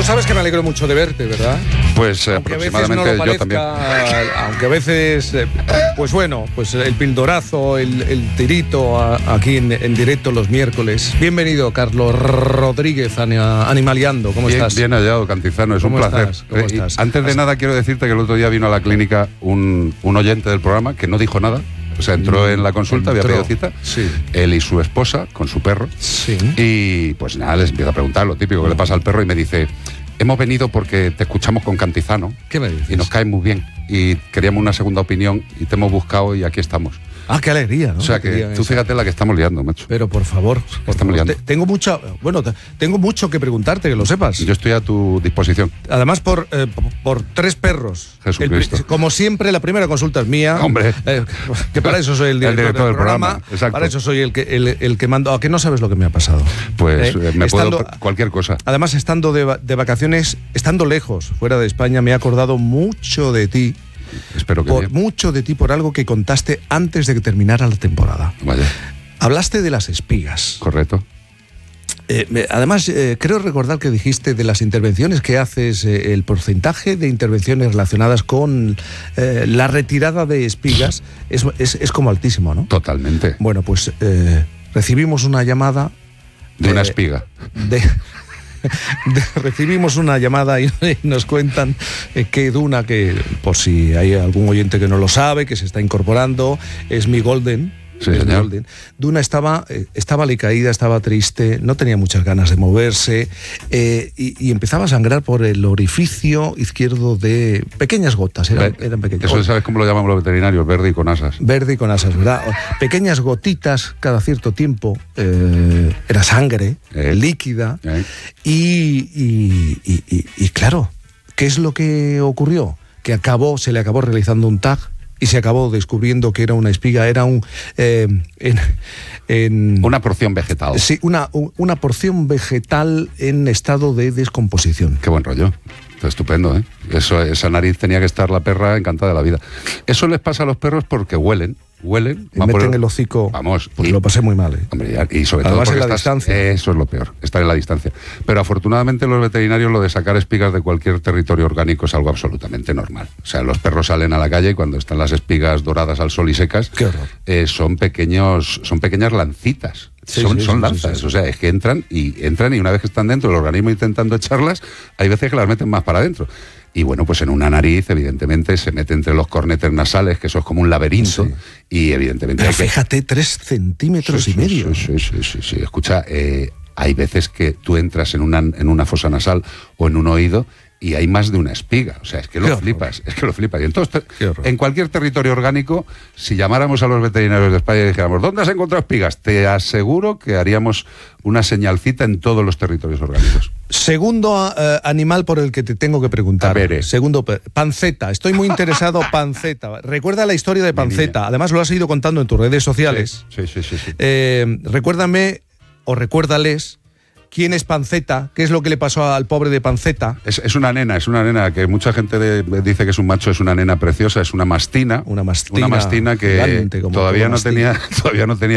Tú sabes que me alegro mucho de verte, ¿verdad? Pues aunque aproximadamente a veces no lo yo también. Aunque a veces, pues bueno, pues el pildorazo, el tirito aquí en directo los miércoles. Bienvenido, Carlos Rodríguez, Animaleando. ¿Cómo estás? Bien hallado, Cantizano, es un placer. ¿Cómo estás? Antes de nada quiero decirte que el otro día vino a la clínica un oyente del programa que no dijo nada. O sea, entró en la consulta, había pedido cita, sí. Él y su esposa, con su perro, sí. Y pues nada, les empieza a preguntar lo típico que le pasa al perro y me dice: hemos venido porque te escuchamos con Cantizano. ¿Qué me dices? Y nos cae muy bien y queríamos una segunda opinión y te hemos buscado y aquí estamos. Ah, qué alegría, ¿no? O sea que tú fíjate la que estamos liando, macho. Pero por favor, tengo mucho que preguntarte, que lo sepas. Yo estoy a tu disposición. Además por 3 perros. Jesucristo. Como siempre, la primera consulta es mía. Hombre. Que para eso soy el director del programa. Exacto. Para eso soy el que mando. ¿A que no sabes lo que me ha pasado? Pues puedo cualquier cosa. Además, estando de vacaciones, estando lejos, fuera de España, me he acordado mucho de ti. Espero que mucho de ti por algo que contaste antes de que terminara la temporada. Vaya. Hablaste de las espigas. Correcto. Además, creo recordar que dijiste de las intervenciones que haces, el porcentaje de intervenciones relacionadas con la retirada de espigas es como altísimo, ¿no? Totalmente. Bueno, pues recibimos una llamada de una espiga. Recibimos una llamada y nos cuentan que Duna, que por si hay algún oyente que no lo sabe, que se está incorporando, es mi Golden. Sí, señor. Duna estaba alicaída, estaba triste, no tenía muchas ganas de moverse y empezaba a sangrar por el orificio izquierdo de pequeñas gotas, eran pequeñas. Eso sabes cómo lo llamamos los veterinarios, verde y con asas. Verde y con asas, ¿verdad? Pequeñas gotitas cada cierto tiempo, era sangre líquida y claro, ¿qué es lo que ocurrió? Que se le acabó realizando un TAC y se acabó descubriendo que era una espiga, era una porción vegetal. Sí, una porción vegetal en estado de descomposición. Qué buen rollo. Está estupendo, ¿eh? Esa nariz tenía que estar la perra encantada de la vida. Eso les pasa a los perros porque huelen. Y meten el hocico. Vamos. Pues lo pasé muy mal, ¿eh? Hombre, y sobre además todo porque en la distancia. Eso es lo peor, estar en la distancia. Pero afortunadamente los veterinarios lo de sacar espigas de cualquier territorio orgánico es algo absolutamente normal. O sea, los perros salen a la calle y cuando están las espigas doradas al sol y secas, qué horror. Son pequeñas lancitas. Son lanzas. Sí. O sea, es que entran y una vez que están dentro del organismo intentando echarlas, hay veces que las meten más para adentro. Y bueno, pues en una nariz, evidentemente, se mete entre los cornetes nasales, que eso es como un laberinto, y evidentemente... Pero fíjate, 3 centímetros y medio. Sí. Escucha, hay veces que tú entras en una fosa nasal o en un oído y hay más de una espiga. O sea, es que lo flipas. Y entonces, en cualquier territorio orgánico, si llamáramos a los veterinarios de España y dijéramos, ¿dónde has encontrado espigas? Te aseguro que haríamos una señalcita en todos los territorios orgánicos. Segundo animal por el que te tengo que preguntar. A ver, Segundo, Panceta. Estoy muy interesado, Panceta. Recuerda la historia de Panceta. Además, lo has ido contando en tus redes sociales. Sí. Recuérdame, o recuérdales, ¿quién es Panceta? ¿Qué es lo que le pasó al pobre de Panceta? Es una nena que mucha gente dice que es un macho, es una nena preciosa, es una mastina. Una mastina que todavía no tenía